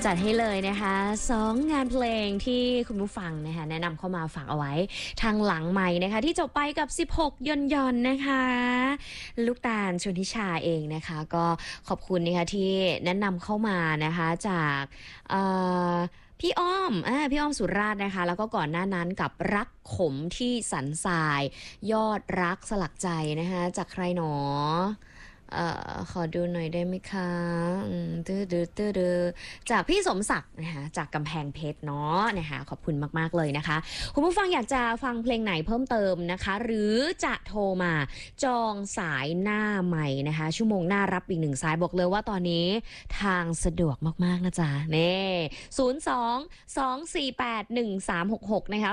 จัดให้เลยนะคะ2 งานเพลงที่คุณผู้ฟังนะคะแนะนำเข้ามาฝากเอาไว้ทางหลังใหม่นะคะที่จบไปกับ16ย่อนนะคะลูกตาลชนทิชาเองนะคะก็ขอบคุณนะคะที่แนะนำเข้ามานะคะจากพี่อ้อมพี่อ้อมสุราษฎร์นะคะแล้วก็ก่อนหน้านั้นกับรักขมที่สันทรายยอดรักสลักใจนะคะจากใครหนอขอดูหน่อยได้ไหมคะจากพี่สมศักดิ์นะคะจากกำแพงเพชรเนาะนะคะขอบคุณมากๆเลยนะคะคุณผู้ฟังอยากจะฟังเพลงไหนเพิ่มเติมนะคะหรือจะโทรมาจองสายหน้าใหม่นะคะชั่วโมงหน้ารับอีก1 สายบอกเลยว่าตอนนี้ทางสะดวกมากๆนะจ๊ะนี่02-248-1366นะคะ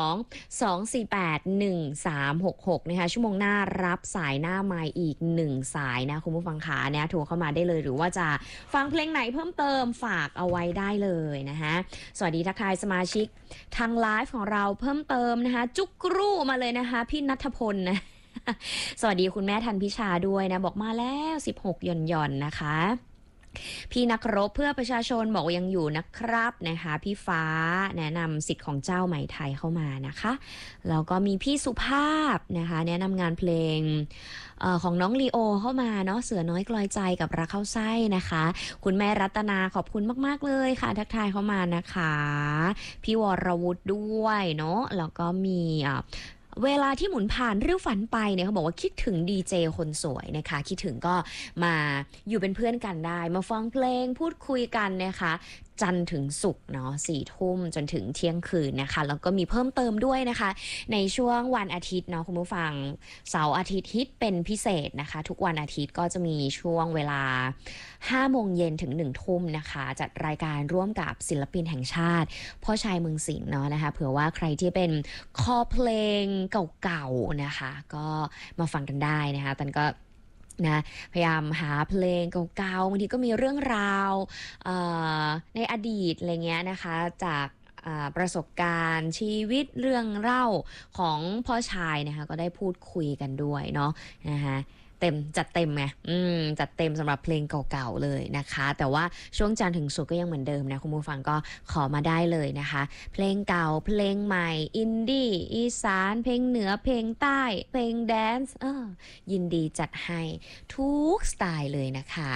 02-248-1366นะคะชั่วโมงหน้ารับสายหน้าใหม่อีก1 สายนะคุณผู้ฟังขาเนี่ยโทรเข้ามาได้เลยหรือว่าจะฟังเพลงไหนเพิ่มเติมฝากเอาไว้ได้เลยนะคะสวัสดีทักทายสมาชิกทางไลฟ์ของเราเพิ่มเติมนะคะจุกรูมาเลยนะคะพี่ณัฐพลนะ สวัสดีคุณแม่ทันพิชาด้วยนะบอกมาแล้ว16ย่อนนะคะพี่นักรบเพื่อประชาชนบอกว่ายังอยู่นะครับนะคะพี่ฟ้าแนะนำสิทธิ์ของเจ้าไหมไทยเข้ามานะคะแล้วก็มีพี่สุภาพนะคะแนะนำงานเพลงของน้องลีโอเข้ามาเนาะเสือน้อยกลอยใจกับรักเข้าไส้นะคะคุณแม่รัตนาขอบคุณมากๆเลยค่ะทักทายเข้ามานะคะพี่วรวุฒิด้วยเนาะแล้วก็มีเวลาที่หมุนผ่านเรื่องฝันไปเนี่ยเขาบอกว่าคิดถึงดีเจคนสวยนะคะคิดถึงก็มาอยู่เป็นเพื่อนกันได้มาฟังเพลงพูดคุยกันนะคะจันทร์ถึงศุกร์เนาะ4 ทุ่มจนถึงเที่ยงคืนนะคะแล้วก็มีเพิ่มเติมด้วยนะคะในช่วงวันอาทิตย์เนาะคุณผู้ฟังเสาร์อาทิตย์ฮิตเป็นพิเศษนะคะทุกวันอาทิตย์ก็จะมีช่วงเวลา5 โมงเย็นถึง1 ทุ่มนะคะจัดรายการร่วมกับศิลปินแห่งชาติพ่อชายเมืองสิงห์เนาะนะคะเผื่อว่าใครที่เป็นคอเพลงเก่าๆนะคะก็มาฟังกันได้นะคะตันก็นะพยายามหาเพลงเก่าๆบางทีก็มีเรื่องราวในอดีตอะไรเงี้ยนะคะจากประสบการณ์ชีวิตเรื่องเล่าของพ่อชายนะคะก็ได้พูดคุยกันด้วยเนาะนะคะจัดเต็มไงจัดเต็มสำหรับเพลงเก่าๆเลยนะคะแต่ว่าช่วงจันทร์ถึงศุกร์ก็ยังเหมือนเดิมนะคุณผู้ฟังก็ขอมาได้เลยนะคะเพลงเก่าเพลงใหม่อินดี้อีสานเพลงเหนือเพลงใต้เพลงแดนซ์ยินดีจัดให้ทุกสไตล์เลยนะคะ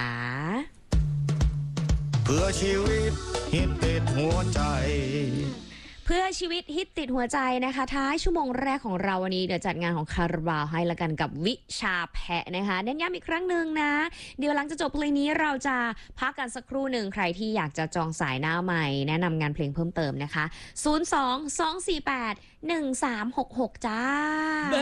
เพื่อชีวิตฮิตติดหัวใจเพื่อชีวิตฮิตติดหัวใจนะคะท้ายชั่วโมงแรกของเราวันนี้เดี๋ยวจัดงานของคาราบาวให้ละกันกับวิชาแพะนะคะเน้นย้ำอีกครั้งหนึ่งนะเดี๋ยวหลังจะจบเพลงนี้เราจะพักกันสักครู่หนึ่งใครที่อยากจะจองสายหน้าใหม่แนะนำงานเพลงเพิ่มเติมนะคะ02-248-1366จ้า